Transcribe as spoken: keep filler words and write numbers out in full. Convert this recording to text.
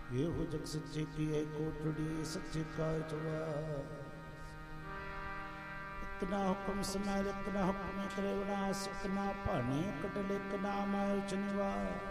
ये हो जग सच्चे की है कोटड़ी सच्चे का चुआ। इतना हुक्म समय इतना हुक्म करे विनाश इतना भाने कटले इतना मायो चनिवा।